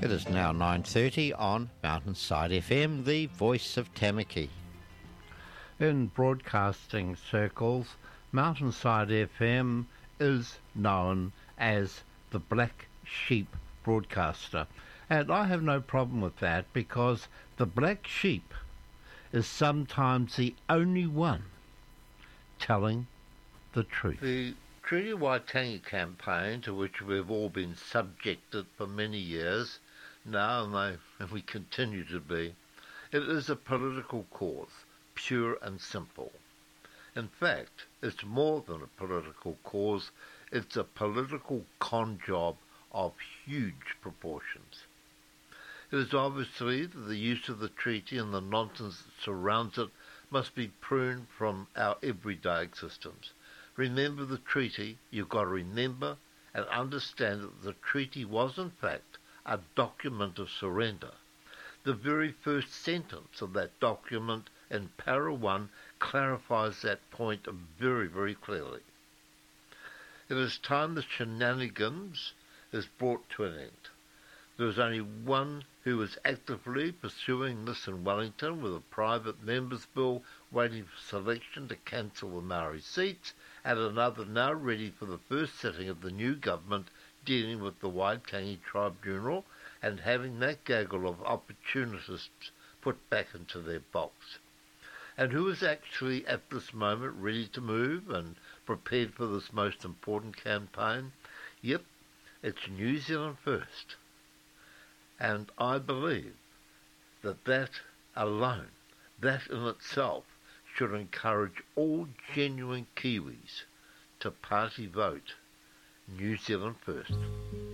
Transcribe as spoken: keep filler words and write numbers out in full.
It is now nine thirty on Mountainside F M, the voice of Tamaki. In broadcasting circles, Mountainside F M is known as the Black Sheep broadcaster. And I have no problem with that, because the black sheep is sometimes the only one telling the truth. The Treaty Waitangi campaign, to which we've all been subjected for many years now, and, they, and we continue to be, it is a political cause, pure and simple. In fact, it's more than a political cause, it's a political con job of huge proportions. It is obviously that the use of the treaty and the nonsense that surrounds it must be pruned from our everyday existence. Remember the treaty, you've got to remember and understand that the treaty was in fact a document of surrender. The very first sentence of that document in para one clarifies that point very, very clearly. It is time the shenanigans is brought to an end. There is only one who is actively pursuing this in Wellington, with a private members' bill waiting for selection to cancel the Maori seats, and another now ready for the first sitting of the new government dealing with the Waitangi Tribunal and having that gaggle of opportunists put back into their box. And who is actually at this moment ready to move and prepared for this most important campaign? Yep, it's New Zealand First. And I believe that that alone, that in itself, should encourage all genuine Kiwis to party vote New Zealand First.